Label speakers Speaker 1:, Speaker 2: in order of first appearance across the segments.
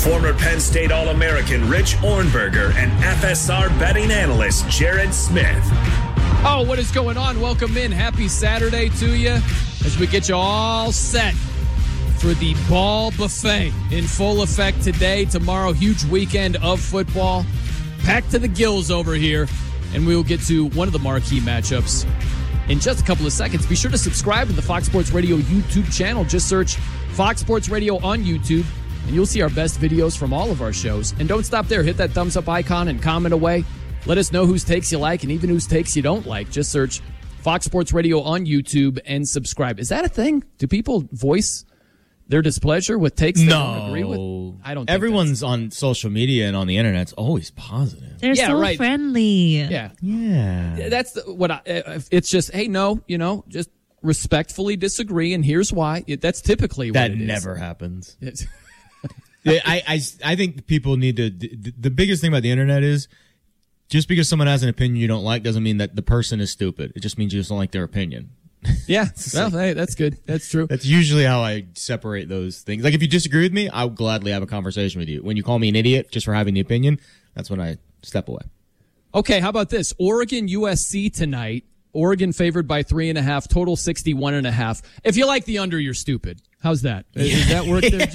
Speaker 1: former Penn State All-American Rich Ornberger and FSR betting analyst Jared Smith.
Speaker 2: Oh, what is going on? Welcome in. Happy Saturday to you as we get you all set for the ball buffet in full effect today, tomorrow. Huge weekend of football. Packed to the gills over here. And we will get to one of the marquee matchups in just a couple of seconds. Be sure to subscribe to the Fox Sports Radio YouTube channel. Just search Fox Sports Radio on YouTube, and you'll see our best videos from all of our shows. And don't stop there. Hit that thumbs up icon and comment away. Let us know whose takes you like and even whose takes you don't like. Just search Fox Sports Radio on YouTube and subscribe. Is that a thing? Do people voice their displeasure with takes they don't agree with? I don't think
Speaker 3: everyone's on social media and on the internet's always positive.
Speaker 4: They're so friendly.
Speaker 2: Yeah.
Speaker 3: That's
Speaker 2: it's just, hey, no, just respectfully disagree, and here's why. That's typically what
Speaker 3: that
Speaker 2: it is.
Speaker 3: Never happens. I think people need to. The biggest thing about the internet is just because someone has an opinion you don't like doesn't mean that the person is stupid. It just means you just don't like their opinion.
Speaker 2: Yeah, well, hey, that's good. That's true.
Speaker 3: That's usually how I separate those things. Like, if you disagree with me, I'll gladly have a conversation with you. When you call me an idiot just for having the opinion, that's when I step away.
Speaker 2: Okay, how about this? Oregon USC tonight. Oregon favored by 3.5, total 61.5. If you like the under, you're stupid. How's that? Does that work there,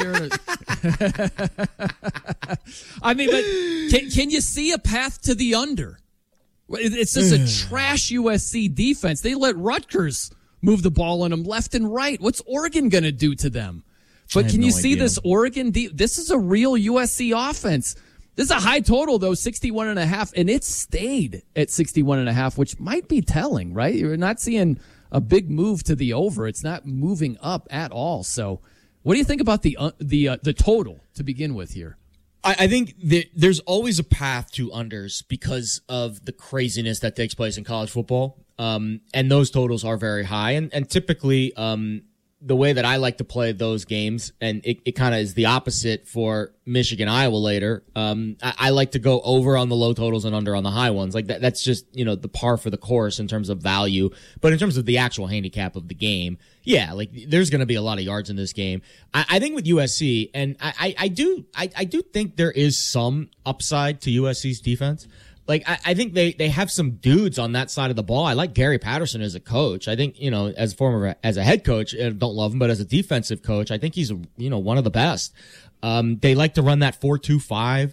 Speaker 2: Jared? I mean, but can you see a path to the under? It's just a trash USC defense. They let Rutgers move the ball on them left and right. What's Oregon going to do to them? But can you see this Oregon? This is a real USC offense. This is a high total, though, 61.5, and it stayed at 61.5, which might be telling, right? You're not seeing a big move to the over. It's not moving up at all. So what do you think about the total to begin with here?
Speaker 3: I think there's always a path to unders because of the craziness that takes place in college football. And those totals are very high. And typically, the way that I like to play those games, and it kind of is the opposite for Michigan, Iowa later. I like to go over on the low totals and under on the high ones. Like that's just, the par for the course in terms of value. But in terms of the actual handicap of the game, yeah, like there's going to be a lot of yards in this game. I think with USC, and I do think there is some upside to USC's defense. Like, I think they have some dudes on that side of the ball. I like Gary Patterson as a coach. I think, as a head coach, I don't love him, but as a defensive coach, I think he's, one of the best. They like to run that 4-2-5.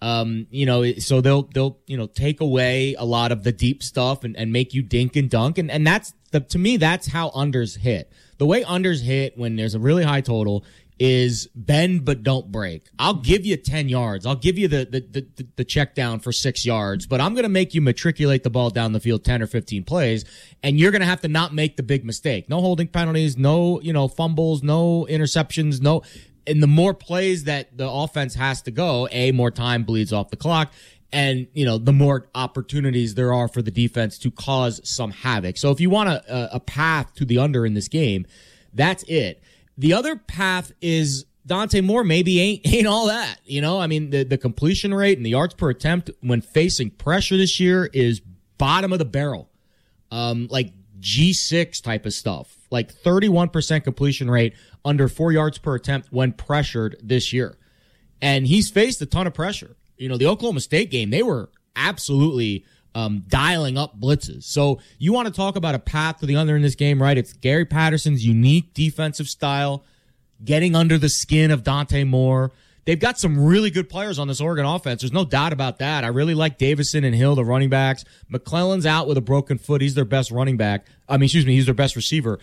Speaker 3: So they'll take away a lot of the deep stuff and make you dink and dunk. And that's to me, that's how unders hit. The way unders hit when there's a really high total is bend but don't break. I'll give you 10 yards. I'll give you the check down for 6 yards, but I'm going to make you matriculate the ball down the field 10 or 15 plays, and you're going to have to not make the big mistake. No holding penalties, no, fumbles, no interceptions, no. And the more plays that the offense has to go, more time bleeds off the clock. And, the more opportunities there are for the defense to cause some havoc. So if you want a path to the under in this game, that's it. The other path is Dante Moore maybe ain't all that. I mean, the completion rate and the yards per attempt when facing pressure this year is bottom of the barrel. Like G6 type of stuff. Like 31% completion rate under 4 yards per attempt when pressured this year. And he's faced a ton of pressure. The Oklahoma State game, they were absolutely dialing up blitzes. So you want to talk about a path to the under in this game, right? It's Gary Patterson's unique defensive style, getting under the skin of Dante Moore. They've got some really good players on this Oregon offense. There's no doubt about that. I really like Davison and Hill, the running backs. McClellan's out with a broken foot. He's their best running back. He's their best receiver.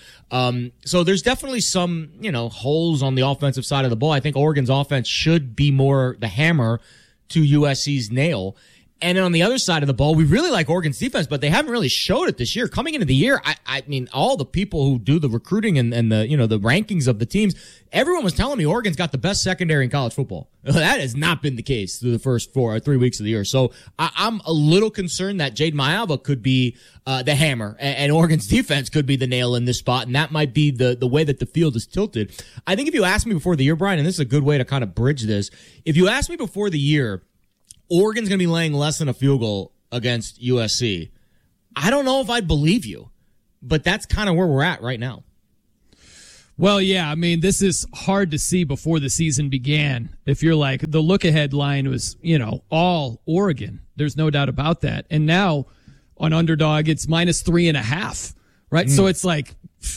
Speaker 3: So there's definitely some, holes on the offensive side of the ball. I think Oregon's offense should be more the hammer to USC's nail. And then on the other side of the ball, we really like Oregon's defense, but they haven't really showed it this year. Coming into the year, I mean, all the people who do the recruiting and the, the rankings of the teams, everyone was telling me Oregon's got the best secondary in college football. That has not been the case through the first 4 or 3 weeks of the year. So I'm a little concerned that Jade Mayava could be the hammer and Oregon's defense could be the nail in this spot. And that might be the way that the field is tilted. I think if you asked me before the year, Brian, and this is a good way to kind of bridge this. If you asked me before the year, Oregon's going to be laying less than a field goal against USC, I don't know if I'd believe you, but that's kind of where we're at right now.
Speaker 2: Well, yeah, I mean, this is hard to see before the season began. If you're like, the look-ahead line was, all Oregon. There's no doubt about that. And now on Underdog, it's -3.5, right? So it's like,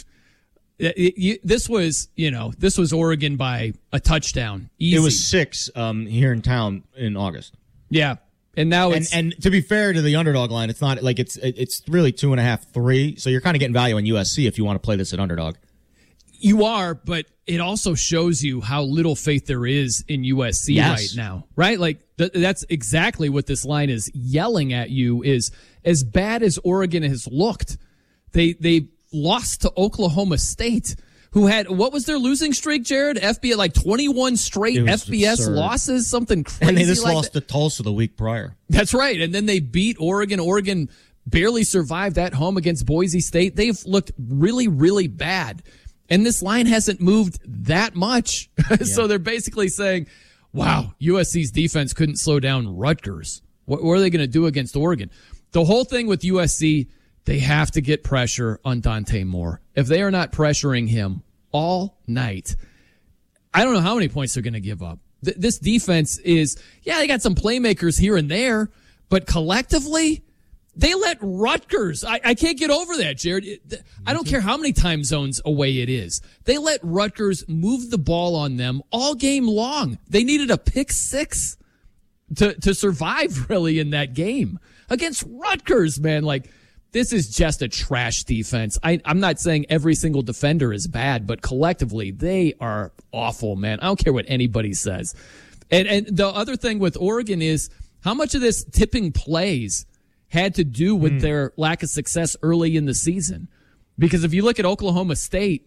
Speaker 2: this was Oregon by a touchdown. Easy.
Speaker 3: It was 6 here in town in August.
Speaker 2: Yeah. And now it's...
Speaker 3: And to be fair to the Underdog line, it's not like it's really 2.5, 3. So you're kind of getting value on USC if you want to play this at Underdog.
Speaker 2: You are, but it also shows you how little faith there is in USC right now, right? Like that's exactly what this line is yelling at you. Is as bad as Oregon has looked, they lost to Oklahoma State, who had, what was their losing streak, Jared? FBS, like 21 straight FBS
Speaker 3: absurd
Speaker 2: losses, something crazy.
Speaker 3: And they just
Speaker 2: like
Speaker 3: lost to Tulsa the week prior.
Speaker 2: That's right, and then they beat Oregon. Oregon barely survived at home against Boise State. They've looked really, really bad. And this line hasn't moved that much. So they're basically saying, wow, USC's defense couldn't slow down Rutgers. What are they going to do against Oregon? The whole thing with USC, they have to get pressure on Dante Moore. If they are not pressuring him all night, I don't know how many points they're going to give up. This defense is, they got some playmakers here and there, but collectively, they let Rutgers, I can't get over that, Jared. I don't care how many time zones away it is. They let Rutgers move the ball on them all game long. They needed a pick 6 to survive, really, in that game. Against Rutgers, man, like, this is just a trash defense. I'm not saying every single defender is bad, but collectively, they are awful, man. I don't care what anybody says. And the other thing with Oregon is how much of this tipping plays had to do with their lack of success early in the season. Because if you look at Oklahoma State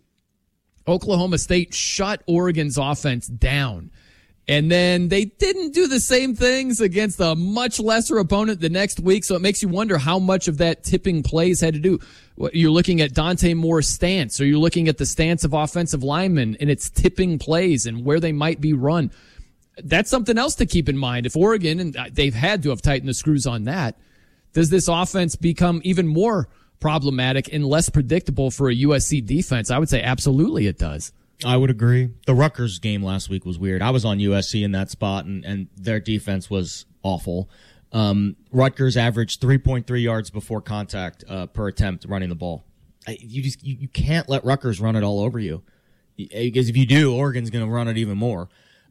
Speaker 2: shut Oregon's offense down. And then they didn't do the same things against a much lesser opponent the next week. So it makes you wonder how much of that tipping plays had to do. You're looking at Dante Moore's stance, or you're looking at the stance of offensive linemen and its tipping plays and where they might be run. That's something else to keep in mind. If Oregon, and they've had to have tightened the screws on that, does this offense become even more problematic and less predictable for a USC defense? I would say absolutely it does.
Speaker 3: I would agree. The Rutgers game last week was weird. I was on USC in that spot, and their defense was awful. Rutgers averaged 3.3 yards before contact per attempt running the ball. You can't let Rutgers run it all over you, because if you do, Oregon's going to run it even more.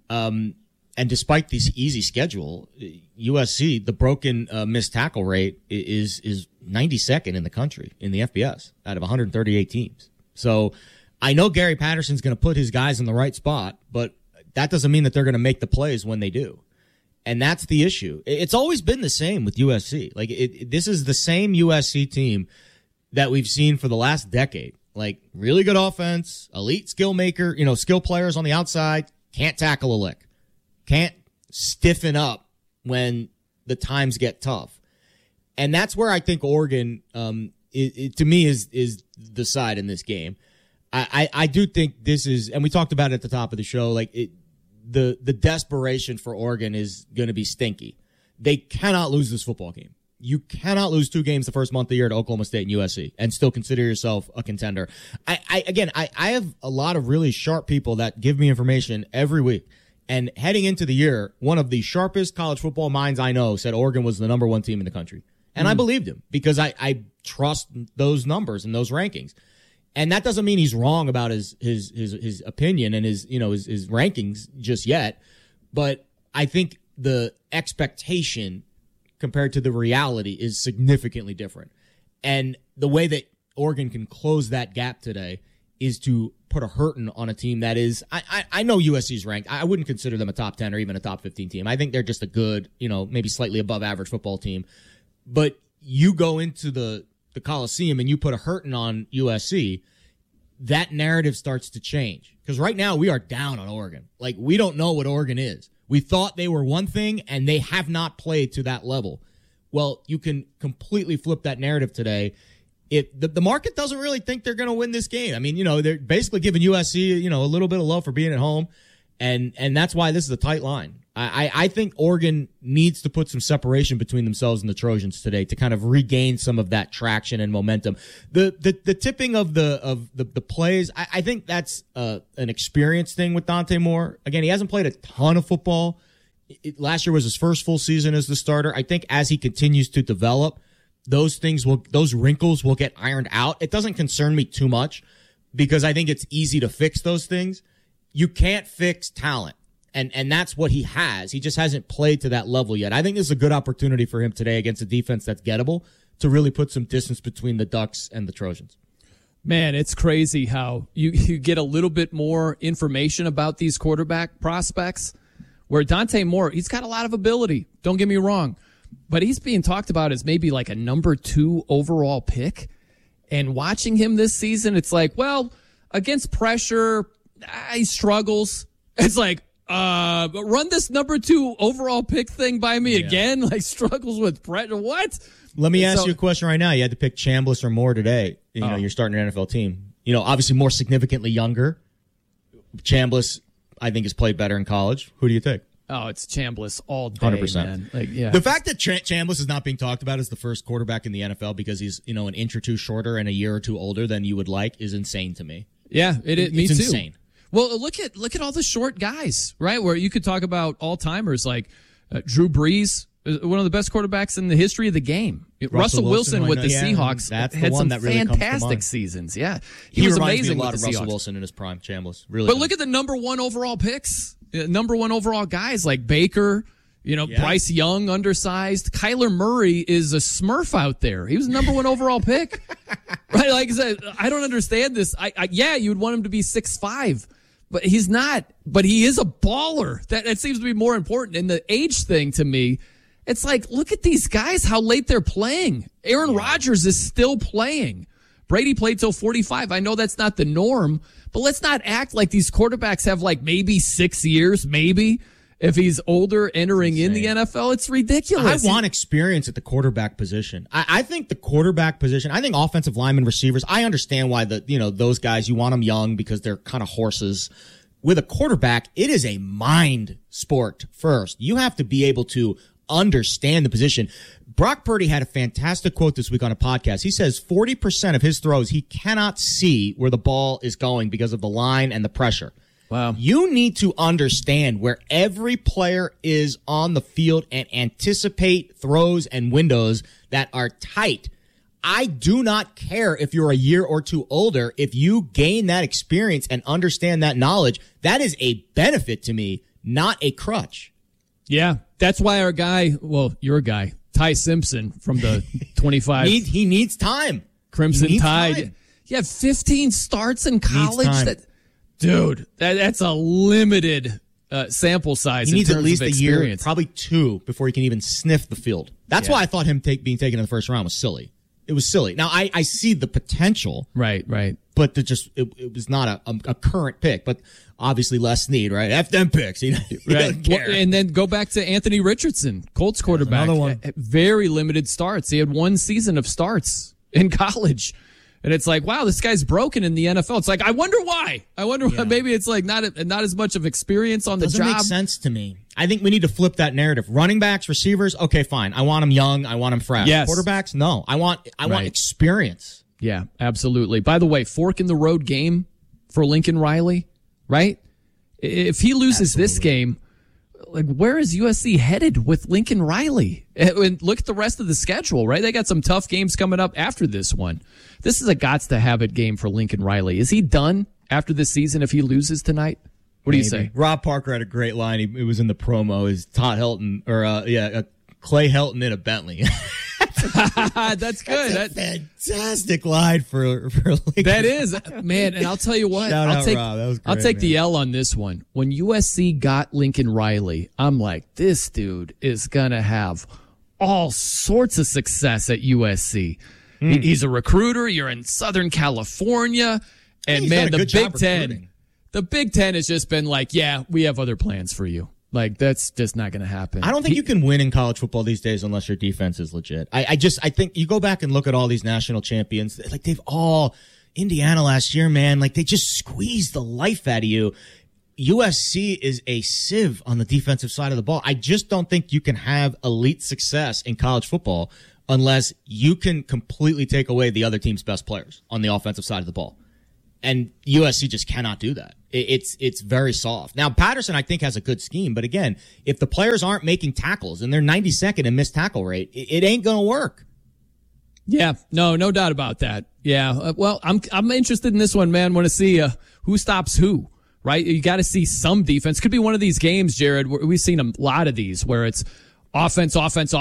Speaker 3: And despite this easy schedule, USC, the broken missed tackle rate is 92nd in the country in the FBS out of 138 teams. So I know Gary Patterson's going to put his guys in the right spot, but that doesn't mean that they're going to make the plays when they do. And that's the issue. It's always been the same with USC. Like this is the same USC team that we've seen for the last decade. Like really good offense, elite skill maker, skill players on the outside, can't tackle a lick. Can't stiffen up when the times get tough. And that's where I think Oregon, to me, is the side in this game. I do think this is, and we talked about it at the top of the show, like the desperation for Oregon is going to be stinky. They cannot lose this football game. You cannot lose 2 games the first month of the year to Oklahoma State and USC and still consider yourself a contender. I have a lot of really sharp people that give me information every week. And heading into the year, one of the sharpest college football minds I know said Oregon was the number 1 team in the country. And I believed him because I trust those numbers and those rankings. And that doesn't mean he's wrong about his opinion and his rankings just yet. But I think the expectation compared to the reality is significantly different. And the way that Oregon can close that gap today is to put a hurting on a team that is, I know USC's ranked. I wouldn't consider them a top 10 or even a top 15 team. I think they're just a good, maybe slightly above average football team. But you go into the Coliseum and you put a hurting on USC, that narrative starts to change. Because right now we are down on Oregon. Like, we don't know what Oregon is. We thought they were one thing and they have not played to that level. Well, you can completely flip that narrative today. The market doesn't really think they're going to win this game. I mean, they're basically giving USC, a little bit of love for being at home. And that's why this is a tight line. I think Oregon needs to put some separation between themselves and the Trojans today to kind of regain some of that traction and momentum. The tipping of the plays, I think that's an experience thing with Dante Moore. Again, he hasn't played a ton of football. Last year was his first full season as the starter. I think as he continues to develop, those wrinkles will get ironed out. It doesn't concern me too much because I think it's easy to fix those things. You can't fix talent. And that's what he has. He just hasn't played to that level yet. I think this is a good opportunity for him today against a defense that's gettable to really put some distance between the Ducks and the Trojans.
Speaker 2: Man, it's crazy how you get a little bit more information about these quarterback prospects. Where Dante Moore, he's got a lot of ability. Don't get me wrong. But he's being talked about as maybe like a number 2 overall pick. And watching him this season, it's like, well, against pressure, he struggles. It's like, run this number 2 overall pick thing by me again. Like struggles with pressure. What?
Speaker 3: Let me ask you a question right now. You had to pick Chambliss or Moore today. You're starting an NFL team. Obviously more significantly younger. Chambliss, I think, has played better in college. Who do you take?
Speaker 2: Oh, it's Chambliss all day,
Speaker 3: 100%.
Speaker 2: man.
Speaker 3: The fact that Chambliss is not being talked about as the first quarterback in the NFL because he's, an inch or two shorter and a year or two older than you would like is insane to me.
Speaker 2: Yeah, me too.
Speaker 3: It's insane.
Speaker 2: Well, look at all the short guys, right? Where you could talk about all-timers like Drew Brees, one of the best quarterbacks in the history of the game. Russell Wilson with the Seahawks had some fantastic seasons. Yeah, he was amazing
Speaker 3: me a lot
Speaker 2: with
Speaker 3: of
Speaker 2: the
Speaker 3: Russell
Speaker 2: Seahawks.
Speaker 3: Wilson in his prime. Chambliss, really.
Speaker 2: But look at the number 1 overall picks, number 1 overall guys like Baker. Bryce Young, undersized. Kyler Murray is a Smurf out there. He was the number 1 overall pick. Right? Like I said, I don't understand this. You would want him to be 6'5", but he's not. But he is a baller. That seems to be more important. And the age thing to me, it's like, look at these guys, how late they're playing. Aaron Rodgers is still playing. Brady played till 45. I know that's not the norm, but let's not act like these quarterbacks have like maybe 6 years, maybe. If he's older entering in the NFL, it's ridiculous.
Speaker 3: I want experience at the quarterback position. I think the quarterback position, I think offensive linemen, receivers, I understand why those guys, you want them young because they're kind of horses. With a quarterback, it is a mind sport first. You have to be able to understand the position. Brock Purdy had a fantastic quote this week on a podcast. He says 40% of his throws, he cannot see where the ball is going because of the line and the pressure.
Speaker 2: Wow.
Speaker 3: You need to understand where every player is on the field and anticipate throws and windows that are tight. I do not care if you're a year or two older. If you gain that experience and understand that knowledge, that is a benefit to me, not a crutch.
Speaker 2: Yeah, that's why our guy, well, your guy, Ty Simpson from the 25.
Speaker 3: He needs time.
Speaker 2: Crimson Tide. Time. Yeah, 15 starts in college. Dude, that's a limited sample size.
Speaker 3: He needs
Speaker 2: in terms
Speaker 3: at least
Speaker 2: of
Speaker 3: a year,
Speaker 2: experience.
Speaker 3: probably 2, before he can even sniff the field. That's why I thought him being taken in the first round was silly. It was silly. Now, I see the potential.
Speaker 2: Right.
Speaker 3: But it was not a current pick. But obviously Les Snead, right? F them picks. He doesn't care.
Speaker 2: Well, and then go back to Anthony Richardson, Colts quarterback.
Speaker 3: Another one.
Speaker 2: Very limited starts. He had 1 season of starts in college. And it's like, wow, this guy's broken in the NFL. It's like, I wonder why. Why. Maybe it's like not as much of experience on the job.
Speaker 3: Doesn't make sense to me. I think we need to flip that narrative. Running backs, receivers, okay, fine. I want them young. I want them fresh.
Speaker 2: Yes.
Speaker 3: Quarterbacks, no. I want experience.
Speaker 2: Yeah, absolutely. By the way, fork in the road game for Lincoln Riley, right? If he loses this game, like, where is USC headed with Lincoln Riley? And look at the rest of the schedule, right? They got some tough games coming up after this one. This is a gots-to-have-it game for Lincoln Riley. Is he done after this season if he loses tonight? What do you say?
Speaker 3: Rob Parker had a great line. It was in the promo. Is Todd Helton, or Clay Helton in a Bentley.
Speaker 2: That's good.
Speaker 3: That's a fantastic line for Lincoln.
Speaker 2: That is, man. And I'll tell you what.
Speaker 3: Shout out, Rob. That was great,
Speaker 2: I'll take the L on this one. When USC got Lincoln Riley, I'm like, this dude is gonna have all sorts of success at USC. He's a recruiter. You're in Southern California, and man, the Big Ten. The Big Ten has just been like, yeah, we have other plans for you. Like, that's just not going to happen.
Speaker 3: I don't think you can win in college football these days unless your defense is legit. I think you go back and look at all these national champions, like Indiana last year, man, like they just squeezed the life out of you. USC is a sieve on the defensive side of the ball. I just don't think you can have elite success in college football unless you can completely take away the other team's best players on the offensive side of the ball. And USC just cannot do that. It's very soft. Now, Patterson, I think, has a good scheme. But again, if the players aren't making tackles and they're 92nd in missed tackle rate, it ain't going to work.
Speaker 2: Yeah, no doubt about that. Yeah, well, I'm interested in this one, man. Want to see who stops who, right? You got to see some defense. Could be one of these games, Jared. We've seen a lot of these where it's offense,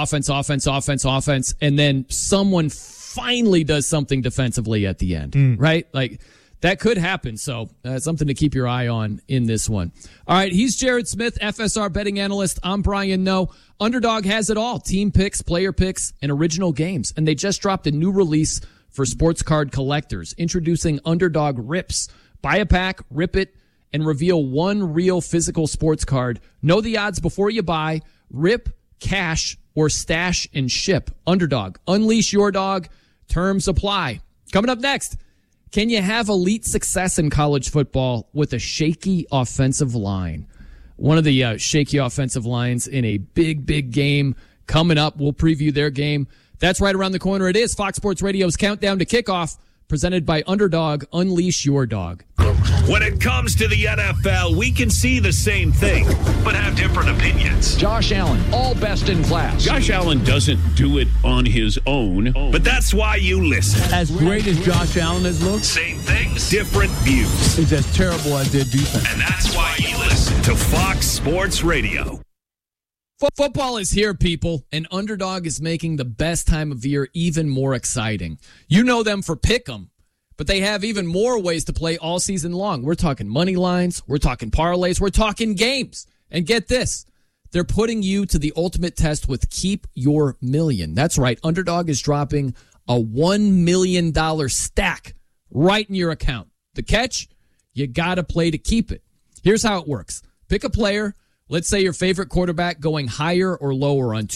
Speaker 2: and then someone finally does something defensively at the end, right? Like, that could happen. So something to keep your eye on in this one. All right. He's Jared Smith, FSR betting analyst. I'm Brian Noe. Underdog has it all. Team picks, player picks, and original games. And they just dropped a new release for sports card collectors, introducing Underdog Rips. Buy a pack, rip it, and reveal one real physical sports card. Know the odds before you buy. Rip, cash, or stash and ship. Underdog. Unleash your dog. Terms apply. Coming up next. Can you have elite success in college football with a shaky offensive line? One of the shaky offensive lines in a big game coming up. We'll preview their game. That's right around the corner. It is Fox Sports Radio's Countdown to Kickoff, presented by Underdog. Unleash your dog.
Speaker 1: When it comes to the NFL, we can see the same thing, but have different opinions.
Speaker 4: Josh Allen, all best in class.
Speaker 5: Josh Allen doesn't do it on his own.
Speaker 1: But that's why you listen.
Speaker 4: As great as Josh Allen has looked,
Speaker 1: Same things, different views.
Speaker 4: he's as terrible as their defense.
Speaker 1: And that's why you listen to Fox Sports Radio.
Speaker 2: Football is here, people, and Underdog is making the best time of year even more exciting. You know them for Pick'em, but they have even more ways to play all season long. We're talking money lines, we're talking parlays, we're talking games. And get this, they're putting you to the ultimate test with Keep Your Million. That's right, Underdog is dropping a $1 million stack right in your account. The catch? You got to play to keep it. Here's how it works. Pick a player. Let's say your favorite quarterback going higher or lower on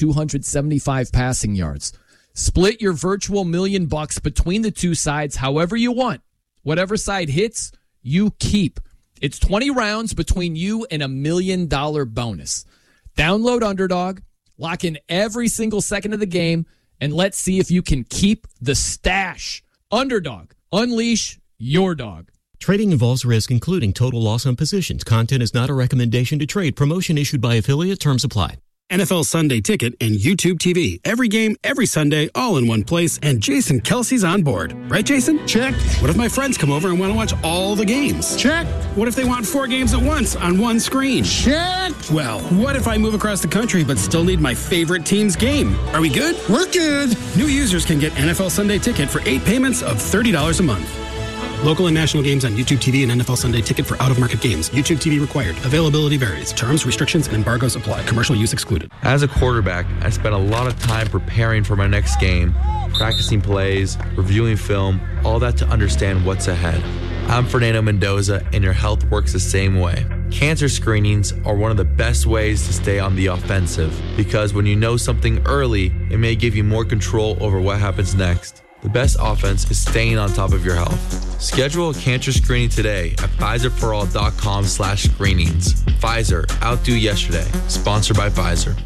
Speaker 2: 275 passing yards. Split your virtual $1 million between the two sides however you want. Whatever side hits, you keep. It's 20 rounds between you and $1 million bonus. Download Underdog, lock in every single second of the game, and let's see if you can keep the stash. Underdog, unleash your dog.
Speaker 6: Trading involves risk, including total loss on positions. Content is not a recommendation to trade. Promotion issued by affiliate. Terms apply.
Speaker 7: NFL Sunday Ticket and YouTube TV. Every game, every Sunday, all in one place. And Jason Kelsey's on board. Right, Jason?
Speaker 8: Check.
Speaker 7: What if my friends come over and want to watch all the games?
Speaker 8: Check.
Speaker 7: What if they want 4 games at once on one screen?
Speaker 8: Check.
Speaker 7: Well, what if I move across the country but still need my favorite team's game? Are we good?
Speaker 8: We're good.
Speaker 7: New users can get NFL Sunday Ticket for 8 payments of $30 a month. Local and national games on YouTube TV and NFL Sunday Ticket for out-of-market games. YouTube TV required. Availability varies. Terms, restrictions, and embargoes apply. Commercial use excluded.
Speaker 9: As a quarterback, I spent a lot of time preparing for my next game, practicing plays, reviewing film, all that to understand what's ahead. I'm Fernando Mendoza, and your health works the same way. Cancer screenings are one of the best ways to stay on the offensive, because when you know something early, it may give you more control over what happens next. The best offense is staying on top of your health. Schedule a cancer screening today at Pfizerforall.com/screenings. Pfizer, outdo yesterday. Sponsored by Pfizer.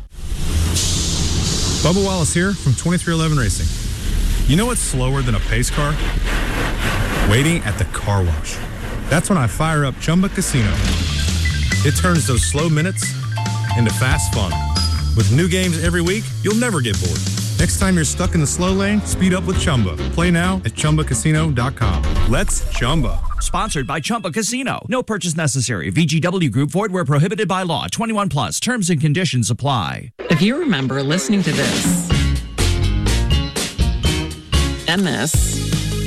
Speaker 10: Bubba Wallace here from 2311 Racing. You know what's slower than a pace car? Waiting at the car wash. That's when I fire up Chumba Casino. It turns those slow minutes into fast fun. With new games every week, you'll never get bored. Next time you're stuck in the slow lane, speed up with Chumba. Play now at ChumbaCasino.com. Let's Chumba.
Speaker 11: Sponsored by Chumba Casino. No purchase necessary. VGW Group. Void where prohibited by law. 21 plus. Terms and conditions apply.
Speaker 12: If you remember listening to this and this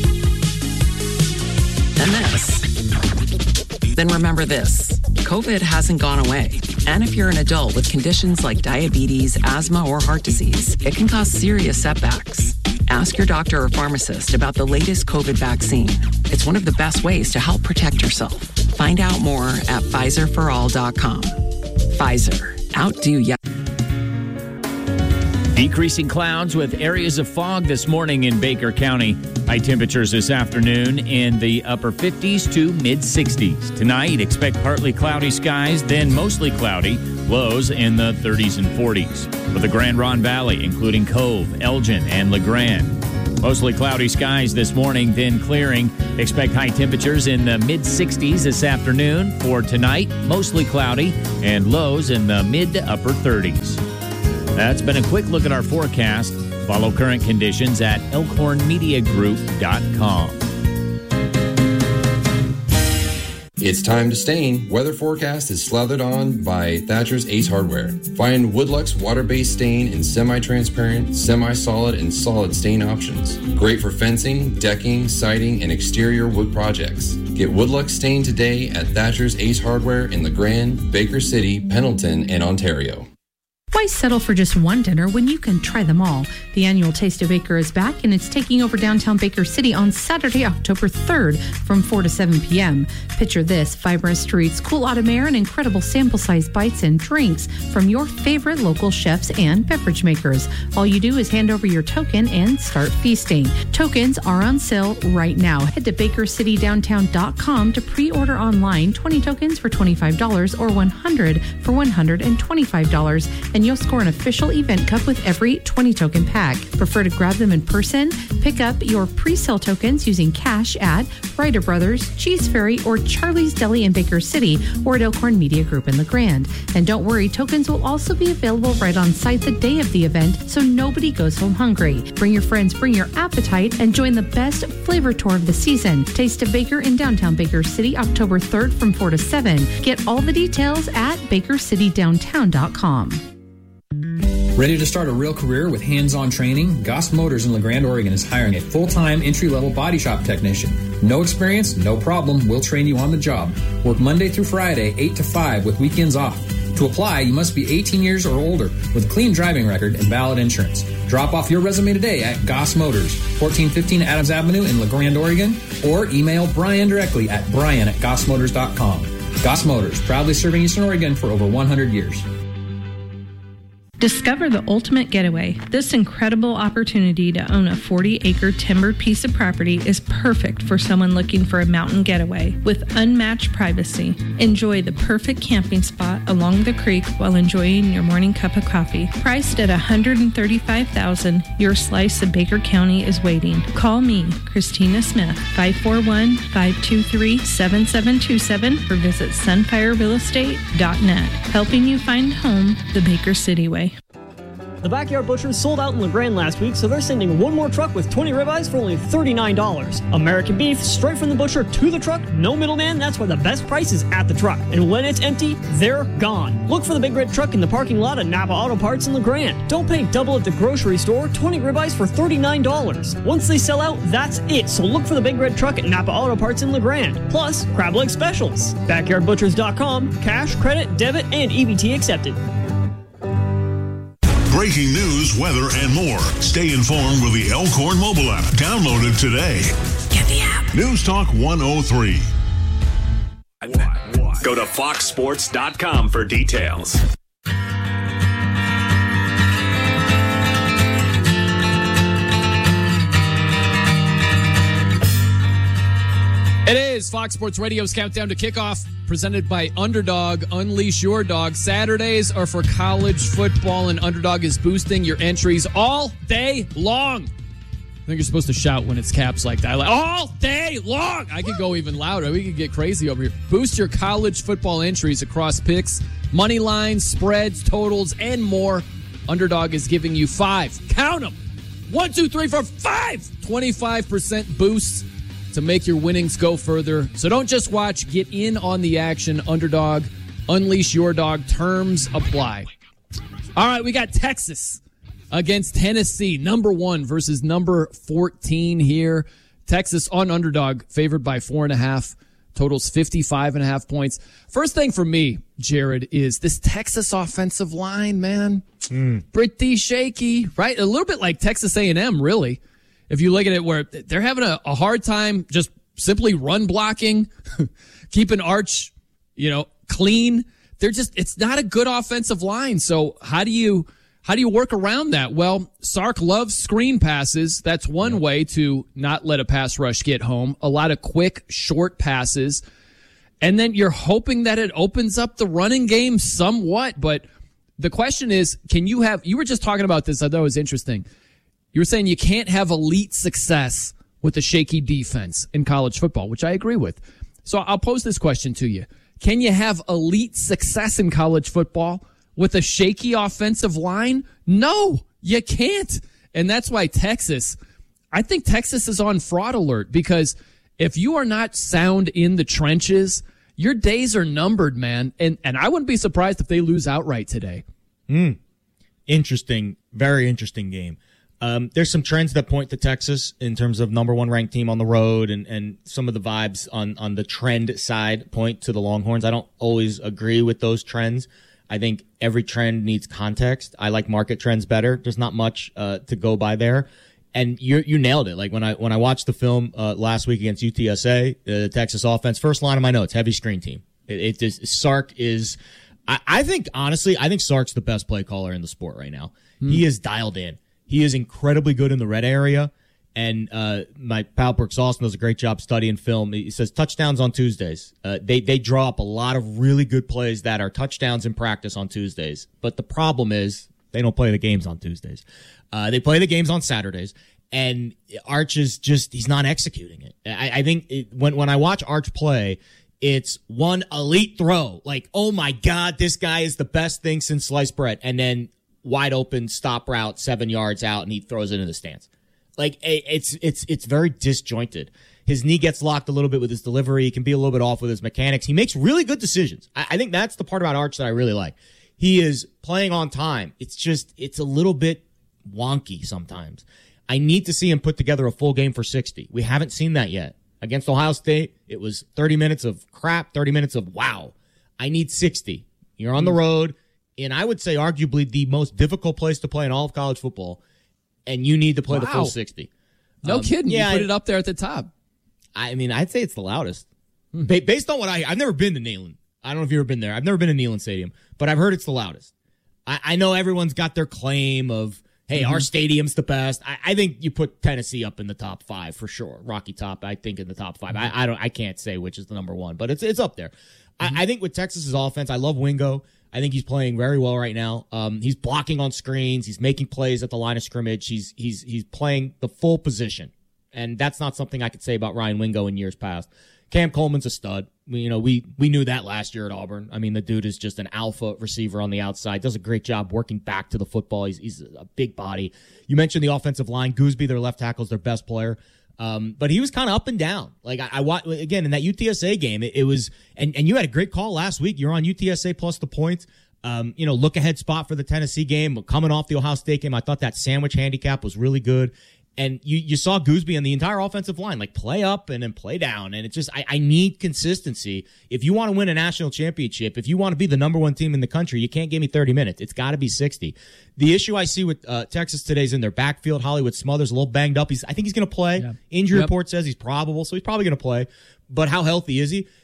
Speaker 12: and this, then remember this. COVID hasn't gone away. And if you're an adult with conditions like diabetes, asthma, or heart disease, it can cause serious setbacks. Ask your doctor or pharmacist about the latest COVID vaccine. It's one of the best ways to help protect yourself. Find out more at Pfizerforall.com. Pfizer. Outdo ya.
Speaker 11: Decreasing clouds with areas of fog this morning in Baker County. High temperatures this afternoon in the upper 50s to mid-60s. Tonight, expect partly cloudy skies, then mostly cloudy. Lows in the 30s and 40s. For the Grand Ronde Valley, including Cove, Elgin, and LeGrand. Mostly cloudy skies this morning, then clearing. Expect high temperatures in the mid-60s this afternoon. For tonight, mostly cloudy and lows in the mid to upper 30s. That's been a quick look at our forecast. Follow current conditions at elkhornmediagroup.com.
Speaker 8: It's time to stain. Weather forecast is slathered on by Thatcher's Ace Hardware. Find Woodluck's water-based stain in semi-transparent, semi-solid, and solid stain options. Great for fencing, decking, siding, and exterior wood projects. Get Woodluck stain today at Thatcher's Ace Hardware in LeGrand, Baker City, Pendleton, and Ontario.
Speaker 13: Why settle for just one dinner when you can try them all? The annual Taste of Baker is back, and it's taking over downtown Baker City on Saturday, October 3rd from 4 to 7 p.m. Picture this: vibrant streets, cool autumn air, and incredible sample-sized bites and drinks from your favorite local chefs and beverage makers. All you do is hand over your token and start feasting. Tokens are on sale right now. Head to BakerCityDowntown.com to pre-order online 20 tokens for $25 or 100 for $125, and you'll score an official event cup with every 20 token pack. Prefer to grab them in person? Pick up your pre-sale tokens using cash at Ryder Brothers, Cheese Fairy, or Charlie's Deli in Baker City, or at Elkhorn Media Group in LeGrand. And don't worry, tokens will also be available right on site the day of the event, so nobody goes home hungry. Bring your friends, bring your appetite, and join the best flavor tour of the season. Taste of Baker in downtown Baker City, October 3rd from 4 to 7. Get all the details at BakerCityDowntown.com.
Speaker 14: Ready to start a real career with hands-on training? Goss Motors in LeGrand, Oregon is hiring a full-time entry-level body shop technician. No experience? No problem. We'll train you on the job. Work Monday through Friday, 8 to 5 with weekends off. To apply, you must be 18 years or older with a clean driving record and valid insurance. Drop off your resume today at Goss Motors, 1415 Adams Avenue in LeGrand, Oregon, or email Brian directly at brian@gossmotors.com. Goss Motors, proudly serving Eastern Oregon for over 100 years.
Speaker 13: Discover the ultimate getaway. This incredible opportunity to own a 40-acre timbered piece of property is perfect for someone looking for a mountain getaway with unmatched privacy. Enjoy the perfect camping spot along the creek while enjoying your morning cup of coffee. Priced at $135,000, your slice of Baker County is waiting. Call me, Christina Smith, 541-523-7727, or visit sunfirerealestate.net, helping you find home the Baker City way.
Speaker 15: The Backyard Butchers sold out in LeGrand last week, so they're sending one more truck with 20 ribeyes for only $39. American beef, straight from the butcher to the truck, no middleman. That's why the best price is at the truck. And when it's empty, they're gone. Look for the big red truck in the parking lot at Napa Auto Parts in LeGrand. Don't pay double at the grocery store. 20 ribeyes for $39. Once they sell out, that's it. So look for the big red truck at Napa Auto Parts in LeGrand. Plus, crab leg specials. BackyardButchers.com. Cash, credit, debit, and EBT accepted.
Speaker 16: Breaking news, weather, and more. Stay informed with the Elkhorn mobile app. Download it today.
Speaker 12: Get the app.
Speaker 16: News Talk 103.
Speaker 1: Go to foxsports.com for details.
Speaker 2: It is Fox Sports Radio's Countdown to Kickoff, presented by Underdog. Unleash your dog. Saturdays are for college football, and Underdog is boosting your entries all day long. I think you're supposed to shout when it's caps like that. Like, all day long. I could go even louder. We could get crazy over here. Boost your college football entries across picks, money lines, spreads, totals, and more. Underdog is giving you 5. Count them. 1, 2, 3, 4, 5. 25% boosts to make your winnings go further. So don't just watch, get in on the action. Underdog, unleash your dog. Terms apply. All right, we got Texas against Tennessee, number 1 versus number 14 here. Texas on Underdog, favored by 4.5. Totals 55.5 points. First thing for me, Jared, is this Texas offensive line, man. Pretty shaky, right? A little bit like Texas A&M, really. If you look at it, where they're having a hard time just simply run blocking, keeping Arch, clean. It's not a good offensive line. So how do you How do you work around that? Well, Sark loves screen passes. That's one way to not let a pass rush get home. A lot of quick, short passes. And then you're hoping that it opens up the running game somewhat. But the question is, you were just talking about this. I thought it was interesting. You were saying you can't have elite success with a shaky defense in college football, which I agree with. So I'll pose this question to you. Can you have elite success in college football with a shaky offensive line? No, you can't. And that's why I think Texas is on fraud alert, because if you are not sound in the trenches, your days are numbered, man. And I wouldn't be surprised if they lose outright today.
Speaker 3: Interesting. Very interesting game. There's some trends that point to Texas in terms of number one ranked team on the road, and some of the vibes on the trend side point to the Longhorns. I don't always agree with those trends. I think every trend needs context. I like market trends better. There's not much to go by there. And you nailed it. Like when I watched the film last week against UTSA, the Texas offense, first line of my notes, heavy screen team. Sark is, I think honestly, Sark's the best play caller in the sport right now. He is dialed in. He is incredibly good in the red area. And my pal Brooks Austin does a great job studying film. He says touchdowns on Tuesdays. They draw up a lot of really good plays that are touchdowns in practice on Tuesdays. But the problem is they don't play the games on Tuesdays. They play the games on Saturdays. And Arch is he's not executing it. I think when I watch Arch play, it's one elite throw. Like, oh my God, this guy is the best thing since sliced bread. And then wide open stop route 7 yards out, and he throws it into the stands. Like, it's very disjointed. His knee gets locked a little bit with his delivery. He can be a little bit off with his mechanics. He makes really good decisions. I think that's the part about Arch that I really like. He is playing on time. It's a little bit wonky sometimes. I need to see him put together a full game for 60. We haven't seen that yet. Against Ohio State, it was 30 minutes of crap, 30 minutes of wow. I need 60. You're on the road, and I would say arguably the most difficult place to play in all of college football, and you need to play the full 60.
Speaker 2: No kidding. Yeah, you put it up there at the top.
Speaker 3: I mean, I'd say it's the loudest. Based on what I've never been to Neyland. I don't know if you've ever been there. I've never been to Neyland Stadium, but I've heard it's the loudest. I know everyone's got their claim of, hey, our stadium's the best. I think you put Tennessee up in the top 5 for sure. Rocky Top, I think in the top 5. I can't say which is the number 1, but it's up there. I think with Texas's offense, I love Wingo. I think he's playing very well right now. He's blocking on screens. He's making plays at the line of scrimmage. He's playing the full position. And that's not something I could say about Ryan Wingo in years past. Cam Coleman's a stud. We knew that last year at Auburn. I mean, the dude is just an alpha receiver on the outside. Does a great job working back to the football. He's a big body. You mentioned the offensive line. Gooseby, their left tackle, is their best player. But he was kind of up and down. Like I watched again in that UTSA game. It was, and you had a great call last week. You're on UTSA plus the points. Look ahead spot for the Tennessee game. Coming off the Ohio State game, I thought that sandwich handicap was really good. And you saw Gooseby and the entire offensive line like play up and then play down. And it's just, I need consistency. If you want to win a national championship, if you want to be the number 1 team in the country, you can't give me 30 minutes. It's got to be 60. The issue I see with Texas today is in their backfield. Hollywood Smothers a little banged up. I think he's going to play. Yeah. Injury report says he's probable, so he's probably going to play. But how healthy is he?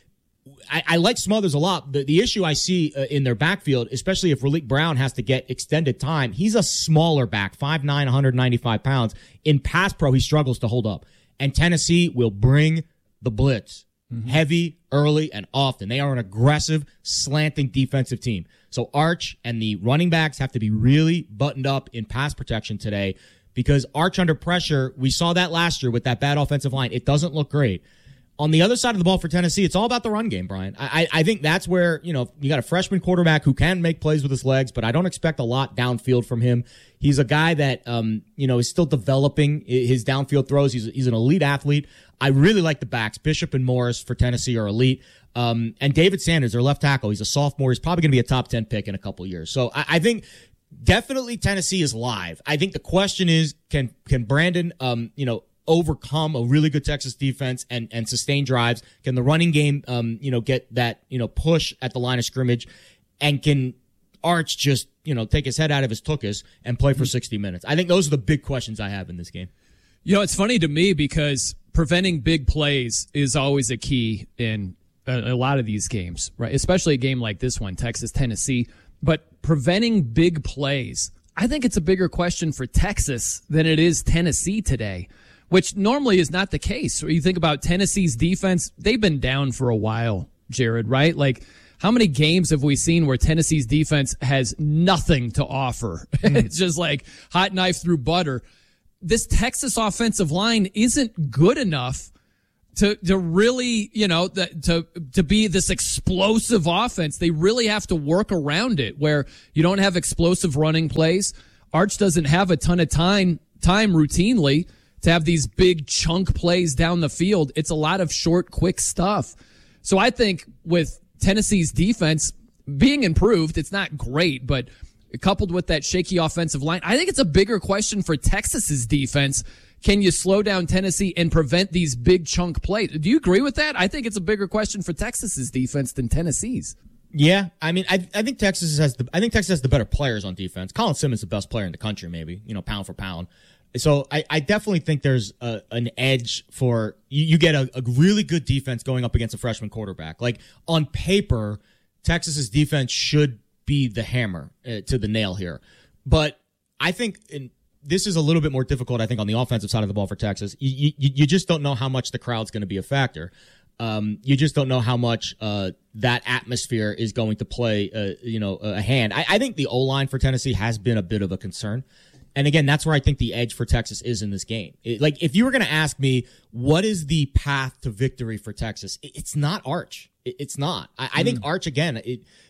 Speaker 3: I like Smothers a lot. The issue I see in their backfield, especially if Raleek Brown has to get extended time, he's a smaller back, 5'9", 195 pounds. In pass pro, he struggles to hold up. And Tennessee will bring the blitz heavy, early, and often. They are an aggressive, slanting defensive team. So Arch and the running backs have to be really buttoned up in pass protection today, because Arch under pressure, we saw that last year with that bad offensive line. It doesn't look great. On the other side of the ball for Tennessee, it's all about the run game, Brian. I think that's where, you got a freshman quarterback who can make plays with his legs, but I don't expect a lot downfield from him. He's a guy that, is still developing his downfield throws. He's an elite athlete. I really like the backs. Bishop and Morris for Tennessee are elite. And David Sanders, their left tackle, he's a sophomore. He's probably going to be a top 10 pick in a couple years. So I think definitely Tennessee is live. I think the question is, can Brandon, overcome a really good Texas defense and sustain drives? Can the running game, get that, push at the line of scrimmage? And can Arch just, take his head out of his tuchus and play for 60 minutes? I think those are the big questions I have in this game.
Speaker 2: It's funny to me because preventing big plays is always a key in a lot of these games, right? Especially a game like this one, Texas-Tennessee. But preventing big plays, I think it's a bigger question for Texas than it is Tennessee today, which normally is not the case. When you think about Tennessee's defense, they've been down for a while, Jared, right? Like, how many games have we seen where Tennessee's defense has nothing to offer? It's just like hot knife through butter. This Texas offensive line isn't good enough to really, to be this explosive offense. They really have to work around it where you don't have explosive running plays. Arch doesn't have a ton of time routinely to have these big chunk plays down the field. It's a lot of short, quick stuff. So I think with Tennessee's defense being improved, it's not great, but coupled with that shaky offensive line, I think it's a bigger question for Texas's defense. Can you slow down Tennessee and prevent these big chunk plays? Do you agree with that? I think it's a bigger question for Texas's defense than Tennessee's.
Speaker 3: Yeah, I mean, I think Texas has the better players on defense. Colin Simmons is the best player in the country, maybe, pound for pound. So I definitely think there's an edge for you get a really good defense going up against a freshman quarterback. Like, on paper, Texas's defense should be the hammer to the nail here. But I think this is a little bit more difficult, I think, on the offensive side of the ball for Texas. You just don't know how much the crowd's going to be a factor. You just don't know how much that atmosphere is going to play a hand. I think the O-line for Tennessee has been a bit of a concern. And again, that's where I think the edge for Texas is in this game. If you were going to ask me, what is the path to victory for Texas? It's not Arch. It's not. I think Arch, again,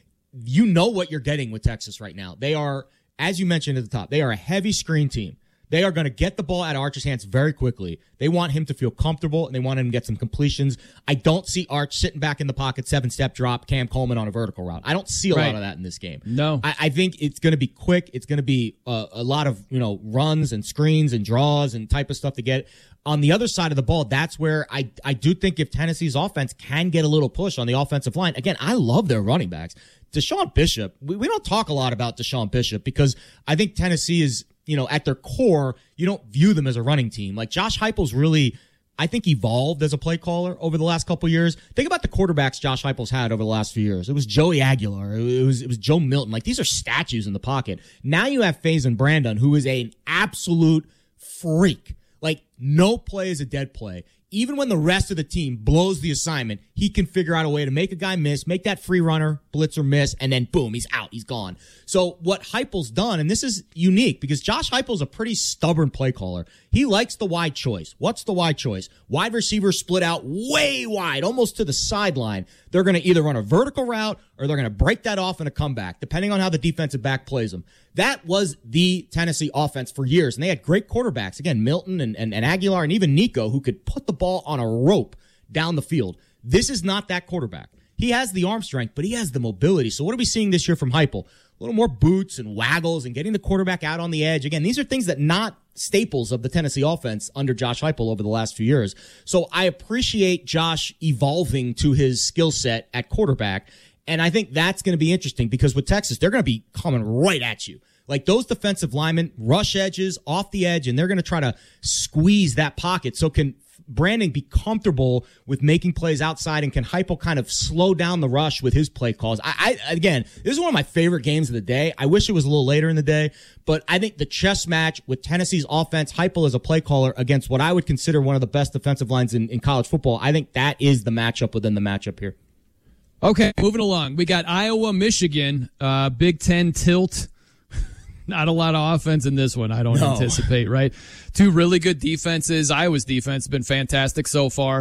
Speaker 3: you know what you're getting with Texas right now. They are, as you mentioned at the top, they are a heavy screen team. They are going to get the ball out of Arch's hands very quickly. They want him to feel comfortable, and they want him to get some completions. I don't see Arch sitting back in the pocket, 7-step drop, Cam Coleman on a vertical route. I don't see a lot of that in this game.
Speaker 2: No.
Speaker 3: I think it's going to be quick. It's going to be a lot of runs and screens and draws and type of stuff to get. On the other side of the ball, that's where I do think if Tennessee's offense can get a little push on the offensive line, again, I love their running backs. Deshaun Bishop, we don't talk a lot about Deshaun Bishop because I think Tennessee is, at their core, you don't view them as a running team. Like, Josh Heupel's really, I think, evolved as a play caller over the last couple of years. Think about the quarterbacks Josh Heupel's had over the last few years. It was Joey Aguilar. It was Joe Milton. Like, these are statues in the pocket. Now you have Faison Brandon, who is an absolute freak. Like, no play is a dead play. Even when the rest of the team blows the assignment, he can figure out a way to make a guy miss, make that free runner, blitzer miss, and then boom, he's out, he's gone. So what Heupel's done, and this is unique because Josh Heupel's a pretty stubborn play caller. He likes the wide choice. What's the wide choice? Wide receivers split out way wide, almost to the sideline. They're going to either run a vertical route or they're going to break that off in a comeback, depending on how the defensive back plays them. That was the Tennessee offense for years, and they had great quarterbacks. Again, Milton and Aguilar and even Nico, who could put the ball on a rope down the field. This is not that quarterback. He has the arm strength, but he has the mobility. So what are we seeing this year from Heupel? A little more boots and waggles and getting the quarterback out on the edge. Again, these are things that not staples of the Tennessee offense under Josh Heupel over the last few years. So I appreciate Josh evolving to his skill set at quarterback. And I think that's going to be interesting because with Texas, they're going to be coming right at you. Like, those defensive linemen, rush edges, off the edge, and they're going to try to squeeze that pocket. So can Brandon be comfortable with making plays outside, and can Heupel kind of slow down the rush with his play calls? Again, this is one of my favorite games of the day. I wish it was a little later in the day, but I think the chess match with Tennessee's offense, Heupel as a play caller against what I would consider one of the best defensive lines in college football, I think that is the matchup within the matchup here.
Speaker 2: Okay, moving along. We got Iowa, Michigan, Big Ten tilt. Not a lot of offense in this one, I don't anticipate, right? Two really good defenses. Iowa's defense has been fantastic so far.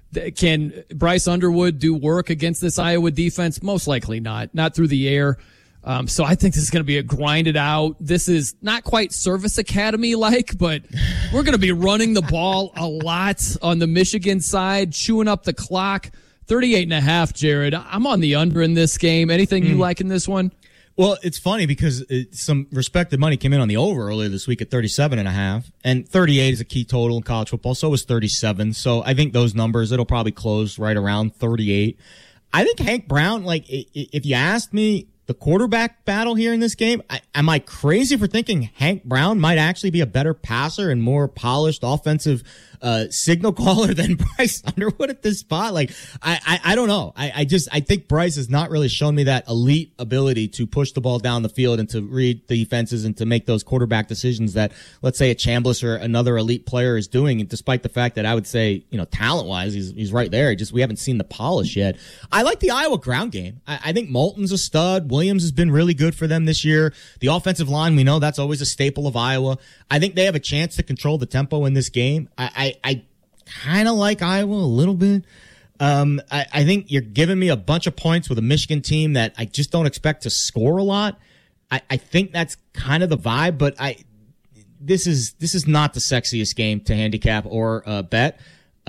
Speaker 2: Can Bryce Underwood do work against this Iowa defense? Most likely not. Not through the air. So I think this is going to be a grinded out. This is not quite Service Academy-like, but we're going to be running the ball a lot on the Michigan side, chewing up the clock. 38.5, Jared. I'm on the under in this game. Anything you like in this one?
Speaker 3: Well, it's funny because some respected money came in on the over earlier this week at 37.5, and 38 is a key total in college football. So was 37. So I think those numbers, it'll probably close right around 38. I think Hank Brown, like, if you asked me, the quarterback battle here in this game, am I crazy for thinking Hank Brown might actually be a better passer and more polished offensive signal caller than Bryce Underwood at this spot? Like, I don't know. I think Bryce has not really shown me that elite ability to push the ball down the field and to read the defenses and to make those quarterback decisions that, let's say, a Chambliss or another elite player is doing. And despite the fact that I would say, talent wise, he's right there. We haven't seen the polish yet. I like the Iowa ground game. I think Moulton's a stud. Williams has been really good for them this year. The offensive line, we know that's always a staple of Iowa. I think they have a chance to control the tempo in this game. I kind of like Iowa a little bit. I think you're giving me a bunch of points with a Michigan team that I just don't expect to score a lot. I think that's kind of the vibe, but this is not the sexiest game to handicap or bet.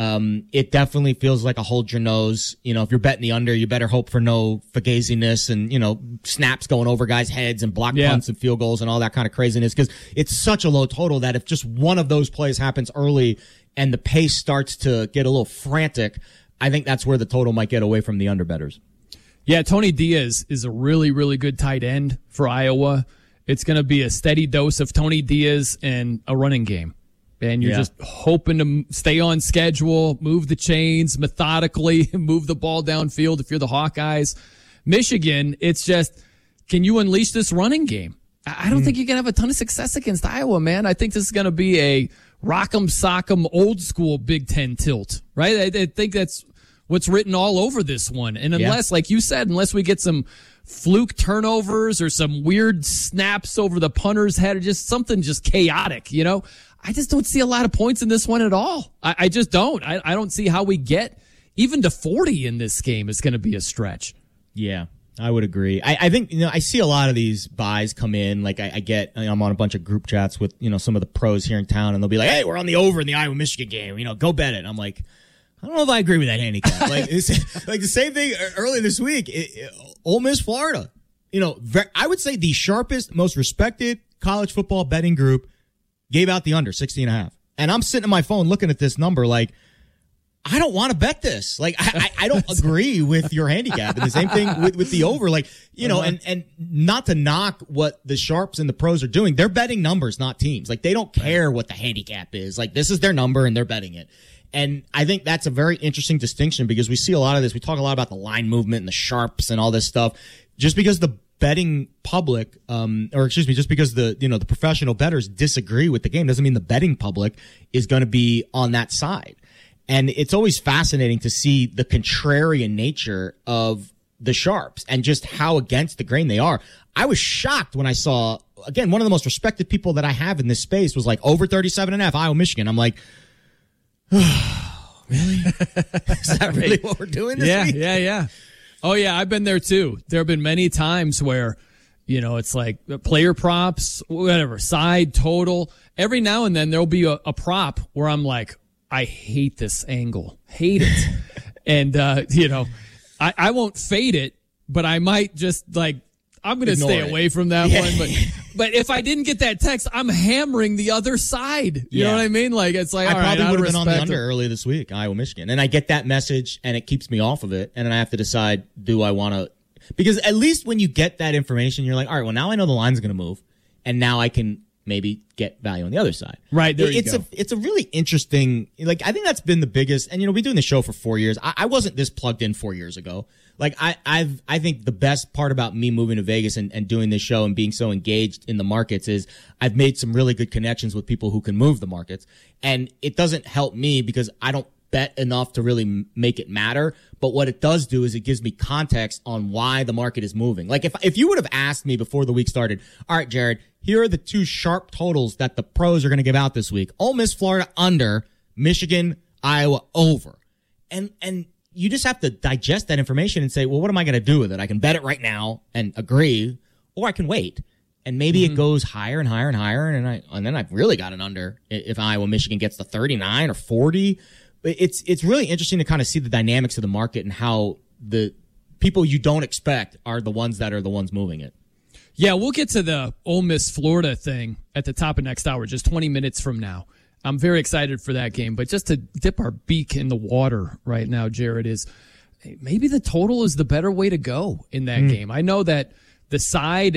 Speaker 3: It definitely feels like a hold your nose. If you're betting the under, you better hope for no fugaziness and, snaps going over guys' heads and block punts and field goals and all that kind of craziness, because it's such a low total that if just one of those plays happens early and the pace starts to get a little frantic, I think that's where the total might get away from the underbettors.
Speaker 2: Yeah, Tony Diaz is a really, really good tight end for Iowa. It's going to be a steady dose of Tony Diaz and a running game. And you're just hoping to stay on schedule, move the chains methodically, move the ball downfield if you're the Hawkeyes. Michigan, it's just, can you unleash this running game? I don't think you can have a ton of success against Iowa, man. I think this is going to be a rock'em sock'em old school Big Ten tilt, right? I think that's what's written all over this one. And unless, like you said, unless we get some fluke turnovers or some weird snaps over the punter's head or just something just chaotic, I just don't see a lot of points in this one at all. I just don't. I don't see how we get even to 40 in this game is going to be a stretch.
Speaker 3: Yeah, I would agree. I think, I see a lot of these buys come in. Like I'm on a bunch of group chats with, some of the pros here in town, and they'll be like, hey, we're on the over in the Iowa-Michigan game. Go bet it. I'm like, I don't know if I agree with that handicap. It's like the same thing earlier this week. Ole Miss, Florida. I would say the sharpest, most respected college football betting group gave out the under 60.5. And I'm sitting on my phone looking at this number like, I don't want to bet this. Like, I don't agree with your handicap. And the same thing with the over. Like, and not to knock what the sharps and the pros are doing. They're betting numbers, not teams. Like, they don't care what the handicap is. Like, this is their number and they're betting it. And I think that's a very interesting distinction, because we see a lot of this. We talk a lot about the line movement and the sharps and all this stuff. Just because the betting public, just because the professional bettors disagree with the game doesn't mean the betting public is going to be on that side. And it's always fascinating to see the contrarian nature of the sharps and just how against the grain they are. I was shocked when I saw, again, one of the most respected people that I have in this space was like over 37.5 Iowa, Michigan. I'm like, oh, really? Is that really what we're doing this week?
Speaker 2: Yeah. Oh, yeah, I've been there, too. There have been many times where, it's like player props, whatever, side, total. Every now and then there'll be a prop where I'm like, I hate this angle. Hate it. And, I won't fade it, but I might just I'm going to stay away from that one. But if I didn't get that text, I'm hammering the other side. You know what I mean? Like, it's like,
Speaker 3: I
Speaker 2: all right,
Speaker 3: probably would have been on the under early this week, Iowa, Michigan. And I get that message and it keeps me off of it. And then I have to decide, do I want to, because at least when you get that information, you're like, all right, well, now I know the line's going to move and now I can maybe get value on the other side.
Speaker 2: Right. There you go.
Speaker 3: It's a really interesting, I think that's been the biggest, and we've been doing the show for 4 years. I wasn't this plugged in 4 years ago. Like I think the best part about me moving to Vegas and doing this show and being so engaged in the markets is I've made some really good connections with people who can move the markets. And it doesn't help me because I don't bet enough to really make it matter. But what it does do is it gives me context on why the market is moving. Like if you would have asked me before the week started, all right, Jared, here are the two sharp totals that the pros are going to give out this week. Ole Miss, Florida under, Michigan, Iowa over. And you just have to digest that information and say, well, what am I going to do with it? I can bet it right now and agree, or I can wait. And maybe it goes higher and higher and higher. And then I've really got an under if Iowa, Michigan gets to 39 or 40. It's really interesting to kind of see the dynamics of the market and how the people you don't expect are the ones that are the ones moving it.
Speaker 2: Yeah, we'll get to the Ole Miss Florida thing at the top of next hour, just 20 minutes from now. I'm very excited for that game. But just to dip our beak in the water right now, Jared, is maybe the total is the better way to go in that game. I know that The side,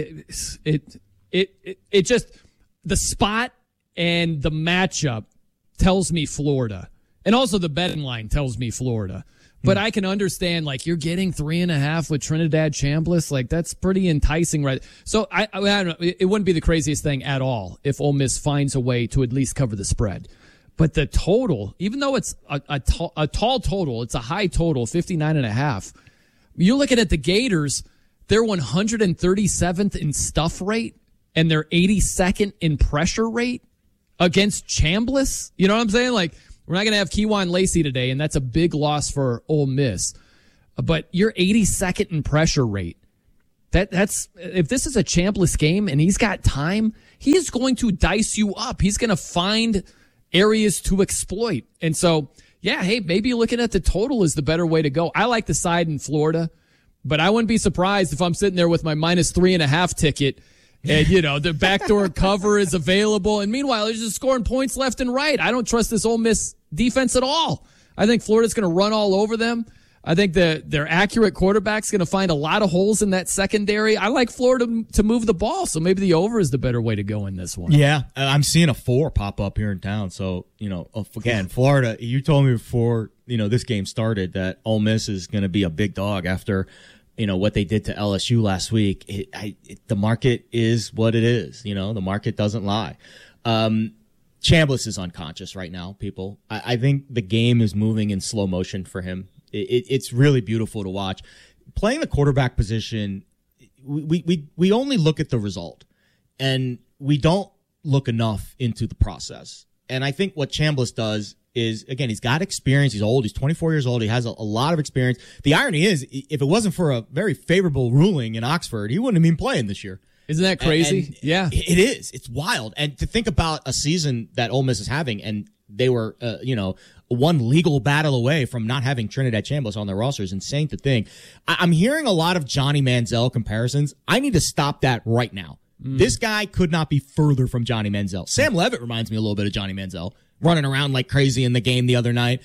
Speaker 2: it just, the spot and the matchup tells me Florida. And also the betting line tells me Florida. But I can understand, like, you're getting 3.5 with Trinidad Chambliss. Like, that's pretty enticing, right? So, I don't know. It wouldn't be the craziest thing at all if Ole Miss finds a way to at least cover the spread. But the total, even though it's a tall total, it's a high total, 59.5. You're looking at the Gators, they're 137th in stuff rate, and they're 82nd in pressure rate against Chambliss. You know what I'm saying? Like, we're not going to have Kejuan Lacey today, and that's a big loss for Ole Miss. But you're 82nd in pressure rate. That's if this is a Chambliss game and he's got time, he is going to dice you up. He's going to find areas to exploit. And so, yeah, hey, maybe looking at the total is the better way to go. I like the side in Florida, but I wouldn't be surprised if I'm sitting there with my -3.5 ticket and, you know, the backdoor cover is available. And meanwhile, they're just scoring points left and right. I don't trust this Ole Miss defense at all. I think Florida's going to run all over them. I think their accurate quarterback's going to find a lot of holes in that secondary. I like Florida to move the ball, so maybe the over is the better way to go in this one.
Speaker 3: Yeah, I'm seeing a 4 pop up here in town. So, you know, again, Florida, you told me before, you know, this game started that Ole Miss is going to be a big dog after, you know, what they did to LSU last week. The market is what it is. You know, the market doesn't lie. Chambliss is unconscious right now, people. I think the game is moving in slow motion for him. It's really beautiful to watch. Playing the quarterback position, we only look at the result, and we don't look enough into the process. And I think what Chambliss does is, again, he's got experience. He's old. He's 24 years old. He has a lot of experience. The irony is, if it wasn't for a very favorable ruling in Oxford, he wouldn't have been playing this year.
Speaker 2: Isn't that crazy?
Speaker 3: And
Speaker 2: yeah.
Speaker 3: It is. It's wild. And to think about a season that Ole Miss is having, and they were, one legal battle away from not having Trinidad Chambliss on their roster is insane to think. I'm hearing a lot of Johnny Manziel comparisons. I need to stop that right now. This guy could not be further from Johnny Manziel. Sam Levitt reminds me a little bit of Johnny Manziel, running around like crazy in the game the other night.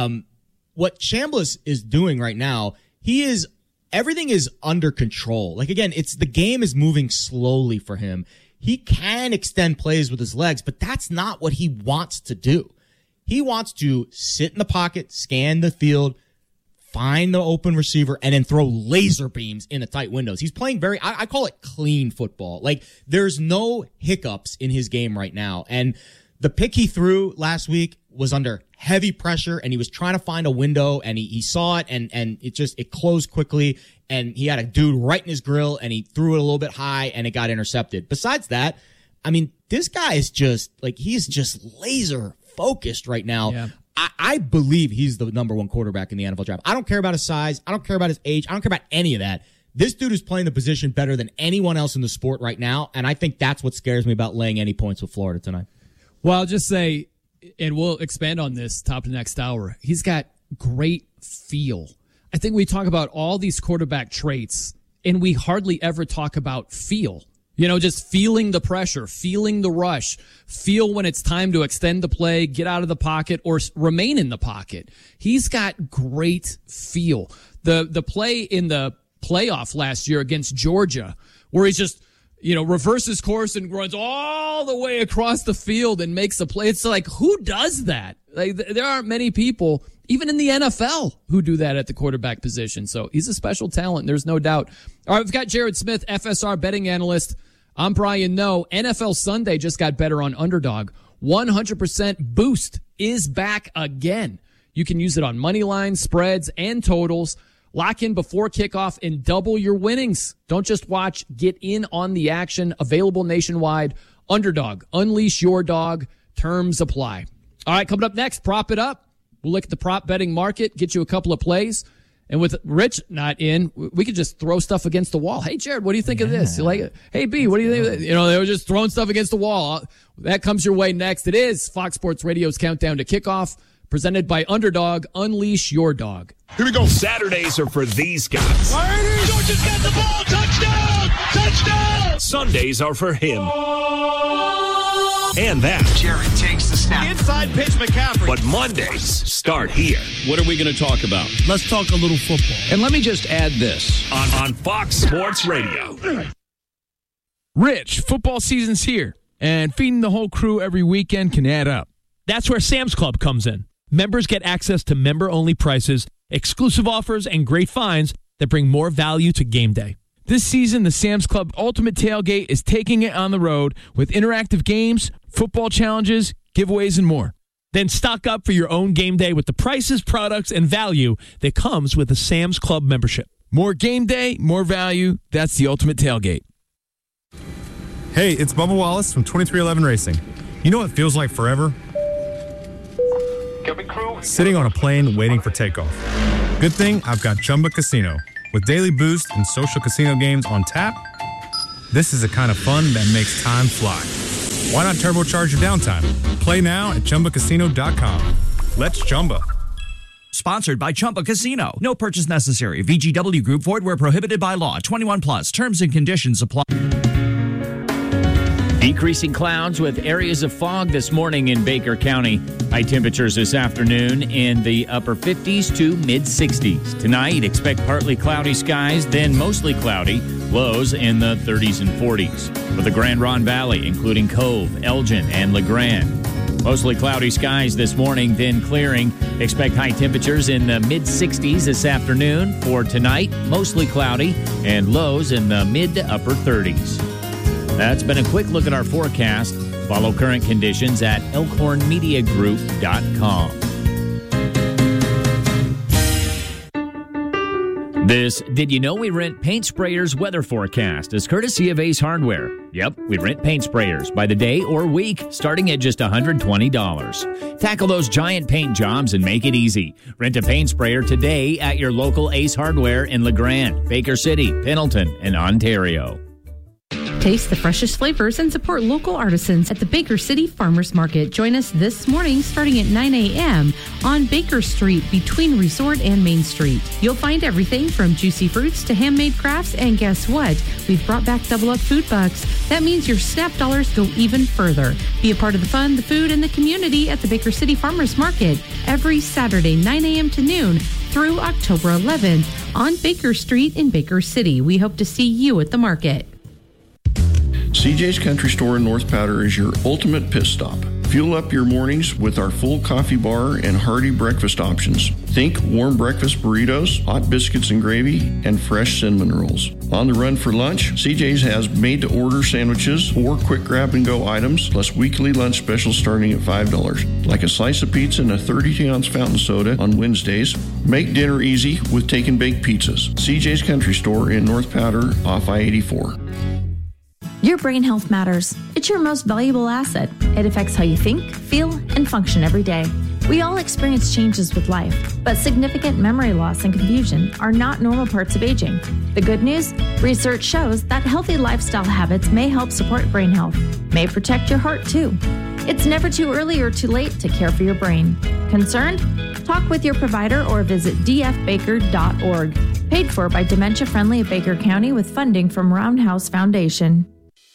Speaker 3: What Chambliss is doing right now, everything is under control. Like, again, the game is moving slowly for him. He can extend plays with his legs, but that's not what he wants to do. He wants to sit in the pocket, scan the field, find the open receiver, and then throw laser beams in the tight windows. He's playing I call it clean football. Like, there's no hiccups in his game right now. And the pick he threw last week was under heavy pressure, and he was trying to find a window, and he saw it, and it closed quickly, and he had a dude right in his grill, and he threw it a little bit high, and it got intercepted. Besides that, I mean, this guy is he's just laser focused right now. Yeah. I believe he's the number one quarterback in the NFL draft. I don't care about his size. I don't care about his age. I don't care about any of that. This dude is playing the position better than anyone else in the sport right now, and I think that's what scares me about laying any points with Florida tonight.
Speaker 2: Well, I'll just say, and we'll expand on this top of the next hour, he's got great feel. I think we talk about all these quarterback traits, and we hardly ever talk about feel. You know, just feeling the pressure, feeling the rush, feel when it's time to extend the play, get out of the pocket, or remain in the pocket. He's got great feel. The play in the playoff last year against Georgia, where he's just, reverses course and runs all the way across the field and makes a play. It's like, who does that? Like, there aren't many people, even in the NFL, who do that at the quarterback position. So he's a special talent, there's no doubt. All right, we've got Jared Smith, FSR betting analyst. I'm Brian Noe. NFL Sunday just got better on Underdog. 100% boost is back again. You can use it on money lines, spreads, and totals. Lock in before kickoff and double your winnings. Don't just watch, get in on the action. Available nationwide. Underdog. Unleash your dog. Terms apply. All right, coming up next, Prop It Up. We'll look at the prop betting market, get you a couple of plays. And with Rich not in, we could just throw stuff against the wall. Hey, Jared, what do you think of this? You like it? Hey, B, what do you think? They were just throwing stuff against the wall. That comes your way next. It is Fox Sports Radio's Countdown to Kickoff, presented by Underdog. Unleash your dog.
Speaker 1: Here we go. Saturdays are for these guys.
Speaker 17: Georgia's got the ball. Touchdown! Touchdown!
Speaker 1: Sundays are for him. And that.
Speaker 17: Jared takes the snap. Inside pitch, McCaffrey.
Speaker 1: But Mondays start here.
Speaker 5: What are we going to talk about?
Speaker 4: Let's talk a little football.
Speaker 5: And let me just add this.
Speaker 1: On Fox Sports Radio.
Speaker 18: Rich, football season's here, and feeding the whole crew every weekend can add up. That's where Sam's Club comes in. Members get access to member-only prices, exclusive offers, and great finds that bring more value to game day. This season, the Sam's Club Ultimate Tailgate is taking it on the road with interactive games, football challenges, giveaways, and more. Then stock up for your own game day with the prices, products, and value that comes with a Sam's Club membership. More game day, more value. That's the Ultimate Tailgate.
Speaker 10: Hey, it's Bubba Wallace from 2311 Racing. You know what feels like forever? Sitting on a plane waiting for takeoff. Good thing I've got Chumba Casino. With daily boost and social casino games on tap, this is the kind of fun that makes time fly. Why not turbocharge your downtime? Play now at ChumbaCasino.com. Let's Chumba.
Speaker 19: Sponsored by Chumba Casino. No purchase necessary. VGW Group. Void where prohibited by law. 21 plus. Terms and conditions apply.
Speaker 11: Decreasing clouds with areas of fog this morning in Baker County. High temperatures this afternoon in the upper 50s to mid-60s. Tonight, expect partly cloudy skies, then mostly cloudy. Lows in the 30s and 40s. For the Grand Ronde Valley, including Cove, Elgin, and LeGrand. Mostly cloudy skies this morning, then clearing. Expect high temperatures in the mid-60s this afternoon. For tonight, mostly cloudy and lows in the mid to upper 30s. That's been a quick look at our forecast. Follow current conditions at elkhornmediagroup.com. This Did You Know We Rent Paint Sprayers weather forecast is courtesy of Ace Hardware. Yep, we rent paint sprayers by the day or week, starting at just $120. Tackle those giant paint jobs and make it easy. Rent a paint sprayer today at your local Ace Hardware in LeGrand, Baker City, Pendleton, and Ontario.
Speaker 13: Taste the freshest flavors and support local artisans at the Baker City Farmers Market. Join us this morning starting at 9 a.m. on Baker Street between Resort and Main Street. You'll find everything from juicy fruits to handmade crafts, and guess what? We've brought back Double Up Food Bucks. That means your SNAP dollars go even further. Be a part of the fun, the food, and the community at the Baker City Farmers Market every Saturday, 9 a.m. to noon through October 11th on Baker Street in Baker City. We hope to see you at the market.
Speaker 20: CJ's Country Store in North Powder is your ultimate pit stop. Fuel up your mornings with our full coffee bar and hearty breakfast options. Think warm breakfast burritos, hot biscuits and gravy, and fresh cinnamon rolls. On the run for lunch, CJ's has made-to-order sandwiches or quick grab-and-go items, plus weekly lunch specials starting at $5, like a slice of pizza and a 32-ounce fountain soda on Wednesdays. Make dinner easy with take and bake pizzas. CJ's Country Store in North Powder off I-84.
Speaker 21: Your brain health matters. It's your most valuable asset. It affects how you think, feel, and function every day. We all experience changes with life, but significant memory loss and confusion are not normal parts of aging. The good news? Research shows that healthy lifestyle habits may help support brain health, may protect your heart too. It's never too early or too late to care for your brain. Concerned? Talk with your provider or visit dfbaker.org. Paid for by Dementia Friendly of Baker County with funding from Roundhouse Foundation.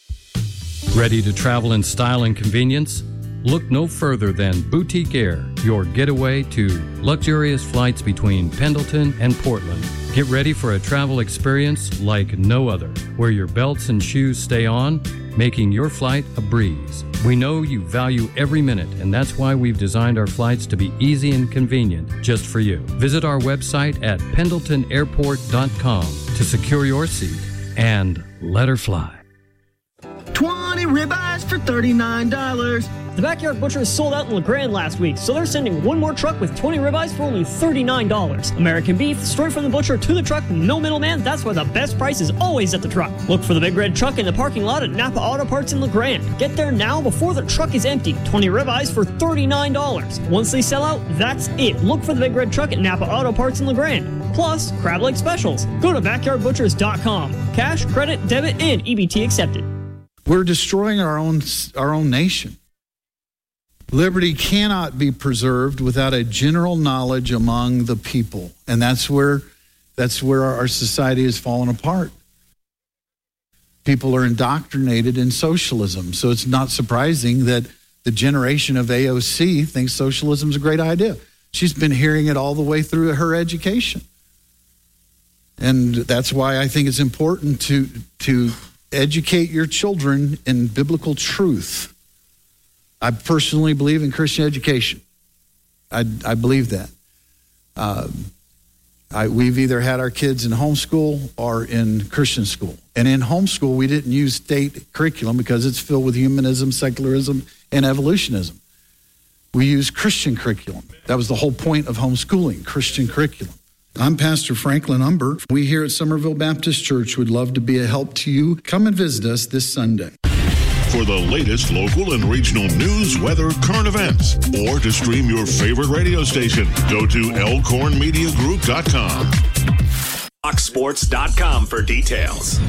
Speaker 22: Ready to travel in style and convenience? Look no further than Boutique Air, your getaway to luxurious flights between Pendleton and Portland. Get ready for a travel experience like no other, where your belts and shoes stay on, making your flight a breeze. We know you value every minute, and that's why we've designed our flights to be easy and convenient just for you. Visit our website at pendletonairport.com to secure your seat and let her fly.
Speaker 23: 20 ribeyes for $39.
Speaker 15: The Backyard Butcher sold out in LeGrand last week, so they're sending one more truck with 20 ribeyes for only $39. American beef, straight from the butcher to the truck, no middleman. That's why the best price is always at the truck. Look for the big red truck in the parking lot at Napa Auto Parts in LeGrand. Get there now before the truck is empty. 20 ribeyes for $39. Once they sell out, that's it. Look for the big red truck at Napa Auto Parts in LeGrand. Plus, crab leg specials. Go to backyardbutchers.com. Cash, credit, debit, and EBT accepted.
Speaker 24: We're destroying our own nation. Liberty cannot be preserved without a general knowledge among the people, and that's where our society has fallen apart. People are indoctrinated in socialism, so it's not surprising that the generation of AOC thinks socialism is a great idea. She's been hearing it all the way through her education, and that's why I think it's important to educate your children in biblical truth. I personally believe in Christian education. I believe that. We've either had our kids in homeschool or in Christian school. And in homeschool, we didn't use state curriculum because it's filled with humanism, secularism, and evolutionism. We used Christian curriculum. That was the whole point of homeschooling, Christian curriculum. I'm Pastor Franklin Umber. We here at Somerville Baptist Church would love to be a help to you. Come and visit us this Sunday.
Speaker 16: For the latest local and regional news, weather, current events, or to stream your favorite radio station, go to elkhornmediagroup.com.
Speaker 1: FoxSports.com for details.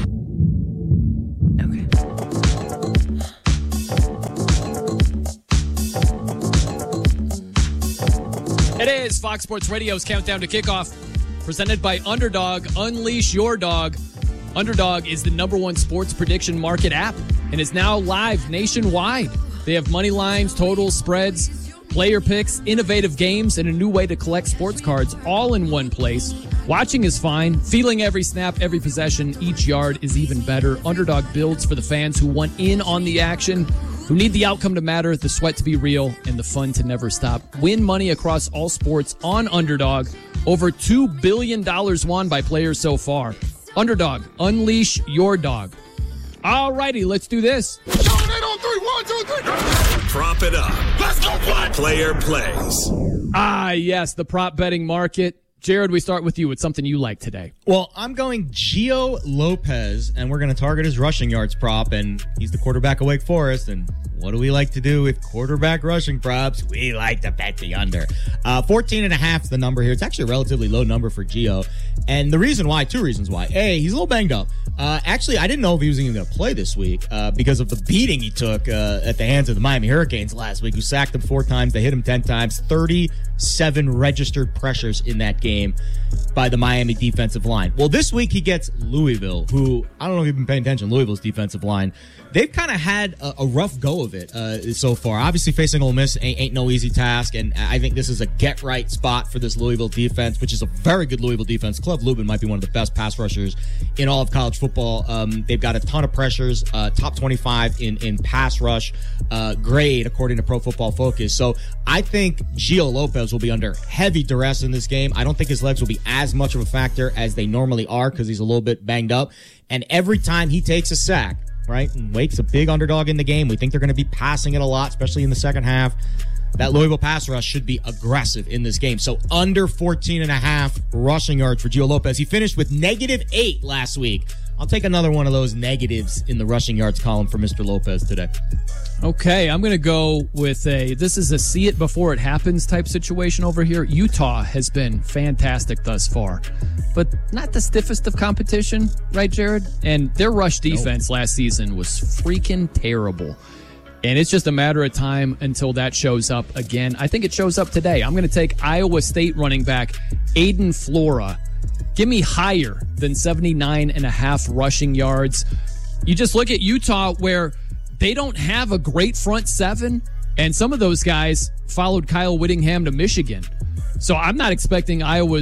Speaker 2: It is Fox Sports Radio's Countdown to Kickoff, presented by Underdog. Unleash your dog. Underdog is the #1 sports prediction market app and is now live nationwide. They have money lines, totals, spreads, player picks, innovative games, and a new way to collect sports cards all in one place. Watching is fine. Feeling every snap, every possession, each yard is even better. Underdog builds for the fans who want in on the action, who need the outcome to matter, the sweat to be real, and the fun to never stop. Win money across all sports on Underdog. Over $2 billion won by players so far. Underdog, unleash your dog. All righty, let's do this.
Speaker 1: Prop it up. Let's go play. Player plays.
Speaker 2: Ah, yes, the prop betting market. Jared, we start with you with something you like today.
Speaker 3: Well, I'm going Gio Lopez, and we're going to target his rushing yards prop, and he's the quarterback of Wake Forest, and what do we like to do with quarterback rushing props? We like to bet the under. 14.5 is the number here. It's actually a relatively low number for Gio, and the reason why, two reasons why. A, he's a little banged up. Actually, I didn't know if he was even going to play this week because of the beating he took at the hands of the Miami Hurricanes last week, who sacked him 4 times. They hit him 10 times. 37 registered pressures in that game by the Miami defensive line. Well, this week he gets Louisville, who, I don't know if you've been paying attention, Louisville's defensive line. They've kind of had a rough go of it so far. Obviously, facing Ole Miss ain't no easy task, and I think this is a get-right spot for this Louisville defense, which is a very good Louisville defense. Cliff Lubin might be one of the best pass rushers in all of college football. They've got a ton of pressures, top 25 in pass rush grade, according to Pro Football Focus. So I think Gio Lopez will be under heavy duress in this game. I don't think his legs will be as much of a factor as they normally are because he's a little bit banged up. And every time he takes a sack, right, and Wake's a big underdog in the game, we think they're going to be passing it a lot, especially in the second half. That Louisville pass rush should be aggressive in this game. So under 14.5 rushing yards for Gio Lopez. He finished with -8 last week. I'll take another one of those negatives in the rushing yards column for Mr. Lopez today.
Speaker 2: Okay, I'm going to go with this is a see it before it happens type situation over here. Utah has been fantastic thus far, but not the stiffest of competition, right, Jared? And their rush defense last season was freaking terrible. And it's just a matter of time until that shows up again. I think it shows up today. I'm going to take Iowa State running back Aiden Flora. Give me higher than 79.5 rushing yards. You just look at Utah where they don't have a great front seven, and some of those guys followed Kyle Whittingham to Michigan. So I'm not expecting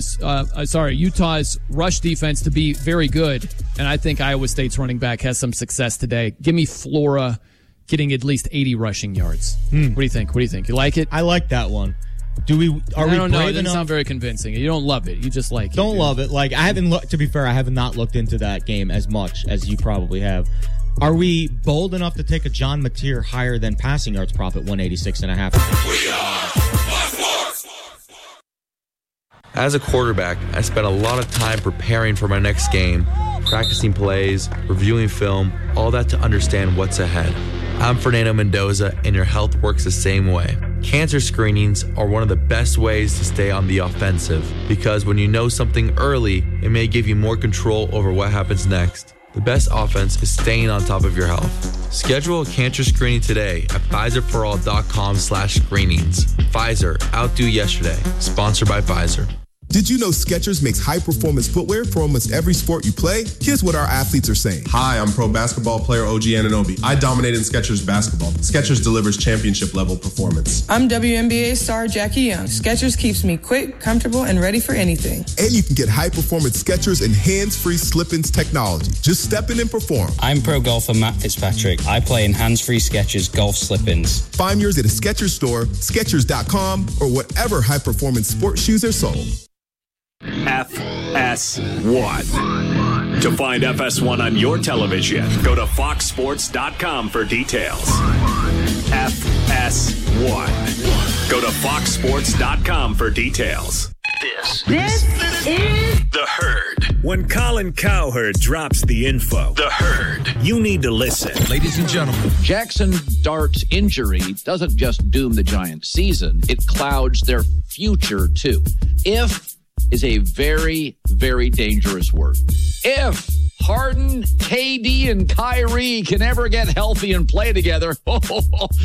Speaker 2: Utah's rush defense to be very good, and I think Iowa State's running back has some success today. Give me Flora getting at least 80 rushing yards. What do you think? You like it?
Speaker 3: I like that one. I don't
Speaker 2: know. It doesn't sound very convincing. You don't love it. You just like it.
Speaker 3: Don't love it. Like, I haven't looked, to be fair, I have not looked into that game as much as you probably have. Are we bold enough to take a John Mateer higher than passing yards prop at 186.5?
Speaker 6: As a quarterback, I spent a lot of time preparing for my next game, practicing plays, reviewing film, all that to understand what's ahead. I'm Fernando Mendoza, and your health works the same way. Cancer screenings are one of the best ways to stay on the offensive, because when you know something early, it may give you more control over what happens next. The best offense is staying on top of your health. Schedule a cancer screening today at PfizerForAll.com/screenings. Pfizer, outdo yesterday. Sponsored by Pfizer.
Speaker 7: Did you know Skechers makes high-performance footwear for almost every sport you play? Here's what our athletes are saying.
Speaker 8: Hi, I'm pro basketball player OG Anunoby. I dominate in Skechers basketball. Skechers delivers championship-level performance.
Speaker 9: I'm WNBA star Jackie Young. Skechers keeps me quick, comfortable, and ready for anything.
Speaker 7: And you can get high-performance Skechers and hands-free slip-ins technology. Just step in and perform.
Speaker 14: I'm pro golfer Matt Fitzpatrick. I play in hands-free Skechers golf slip-ins.
Speaker 7: Find yours at a Skechers store, Skechers.com, or whatever high-performance sports shoes are sold.
Speaker 1: FS1. To find FS1 on your television, go to foxsports.com for details. FS1. Go to foxsports.com for details.
Speaker 17: This is
Speaker 1: The Herd. When Colin Cowherd drops the info, The Herd, you need to listen.
Speaker 4: Ladies and gentlemen, Jackson Dart's injury doesn't just doom the Giants' season, it clouds their future, too. If is a very, very dangerous word. If Harden, KD, and Kyrie can ever get healthy and play together,